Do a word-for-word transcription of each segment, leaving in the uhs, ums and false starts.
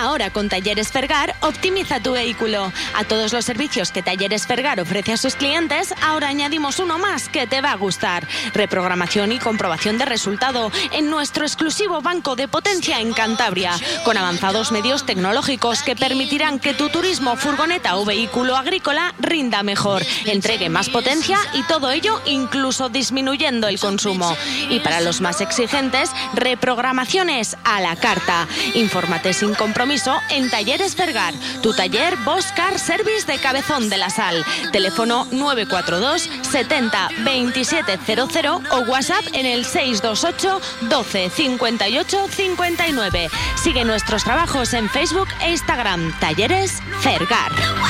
Ahora con Talleres Fergar, optimiza tu vehículo. A todos los servicios que Talleres Fergar ofrece a sus clientes, ahora añadimos uno más que te va a gustar. Reprogramación y comprobación de resultado en nuestro exclusivo banco de potencia en Cantabria, con avanzados medios tecnológicos que permitirán que tu turismo, furgoneta o vehículo agrícola rinda mejor, entregue más potencia y todo ello incluso disminuyendo el consumo. Y para los más exigentes, reprogramaciones a la carta. Infórmate sin compromiso en Talleres Fergar, tu taller Bosch Car Service de Cabezón de la Sal. Teléfono nueve cuatro dos setenta veintisiete cero cero o WhatsApp en el seis dos ocho doce cincuenta y ocho cincuenta y nueve. Sigue nuestros trabajos en Facebook e Instagram. Talleres Fergar.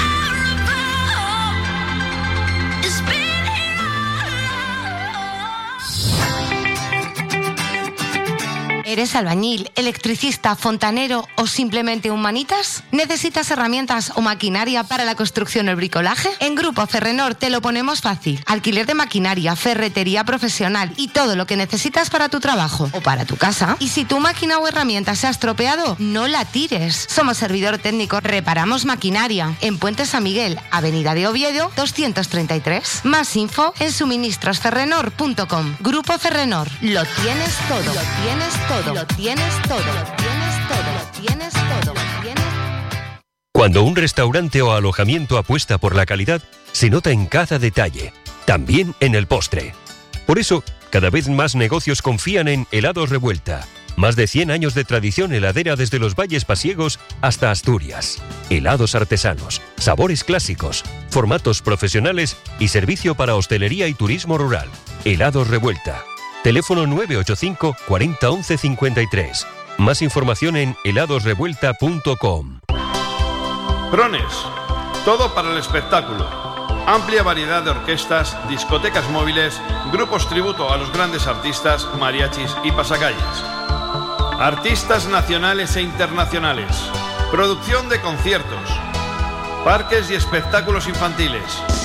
¿Eres albañil, electricista, fontanero o simplemente un manitas? ¿Necesitas herramientas o maquinaria para la construcción o el bricolaje? En Grupo Ferrenor te lo ponemos fácil. Alquiler de maquinaria, ferretería profesional y todo lo que necesitas para tu trabajo o para tu casa. Y si tu máquina o herramienta se ha estropeado, no la tires. Somos servidor técnico, reparamos maquinaria. En Puente San Miguel, Avenida de Oviedo, doscientos treinta y tres. Más info en suministros ferrenor punto com. Grupo Ferrenor. Lo tienes todo. Lo tienes todo. Lo tienes todo, lo tienes todo, lo tienes todo, lo tienes. Cuando un restaurante o alojamiento apuesta por la calidad, se nota en cada detalle, también en el postre. Por eso, cada vez más negocios confían en Helados Revuelta. Más de cien años de tradición heladera desde los valles pasiegos hasta Asturias. Helados artesanos, sabores clásicos, formatos profesionales y servicio para hostelería y turismo rural. Helados Revuelta. Teléfono nueve ocho cinco cuarenta once cincuenta y tres. Más información en helados revuelta punto com. Prones, todo para el espectáculo. Amplia variedad de orquestas, discotecas móviles, grupos tributo a los grandes artistas, mariachis y pasacalles. Artistas nacionales e internacionales. Producción de conciertos. Parques y espectáculos infantiles.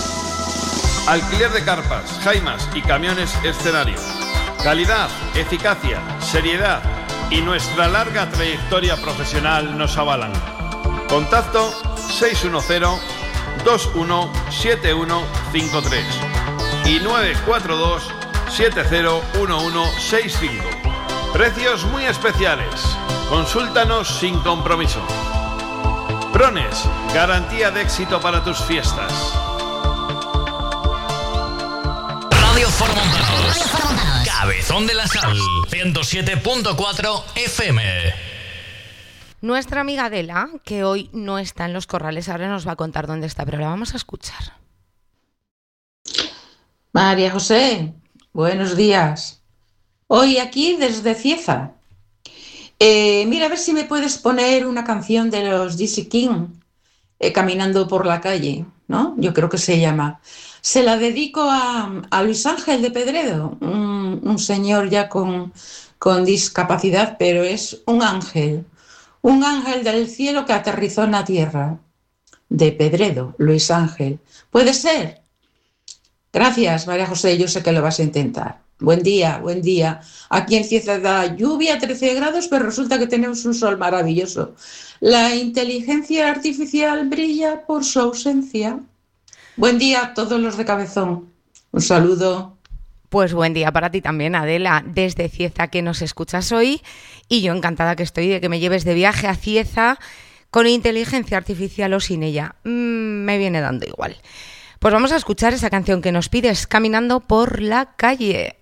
Alquiler de carpas, jaimas y camiones escenario. Calidad, eficacia, seriedad y nuestra larga trayectoria profesional nos avalan. Contacto seis uno cero dos uno siete uno cinco tres y nueve cuatro dos siete cero uno uno seis cinco. Precios muy especiales. Consúltanos sin compromiso. Prones, garantía de éxito para tus fiestas. Radio Formontanos. Cabezón de la Sal, ciento siete punto cuatro F M. Nuestra amiga Adela, que hoy no está en Los Corrales, ahora nos va a contar dónde está, pero la vamos a escuchar. María José, buenos días. Hoy aquí desde Cieza. Eh, mira, a ver si me puedes poner una canción de los G C King, eh, Caminando por la calle, ¿no? Yo creo que se llama. Se la dedico a, a Luis Ángel de Pedredo, un, un señor ya con, con discapacidad, pero es un ángel, un ángel del cielo que aterrizó en la tierra. De Pedredo, Luis Ángel. ¿Puede ser? Gracias, María José, yo sé que lo vas a intentar. Buen día, buen día. Aquí en Cieza da lluvia, trece grados, pero resulta que tenemos un sol maravilloso. La inteligencia artificial brilla por su ausencia. Buen día a todos los de Cabezón. Un saludo. Pues buen día para ti también, Adela, desde Cieza, que nos escuchas hoy. Y yo encantada que estoy de que me lleves de viaje a Cieza con inteligencia artificial o sin ella. Mm, me viene dando igual. Pues vamos a escuchar esa canción que nos pides, Caminando por la calle.